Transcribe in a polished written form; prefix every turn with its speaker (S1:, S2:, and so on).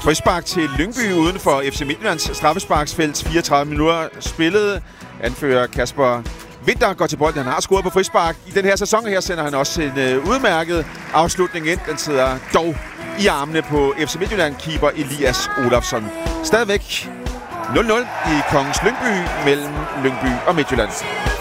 S1: Frispark til Lyngby uden for FC Midtjyllands straffesparksfelt. 34 minutter spillet. Anfører Kasper Winther går til bolden. Han har scoret på frispark. I den her sæson her sender han også en udmærket afslutning ind. Den sidder dog i armene på FC Midtjylland-keeper Elias Olafsson. Stadigvæk 0-0 i Kongens Lyngby mellem Lyngby og Midtjylland.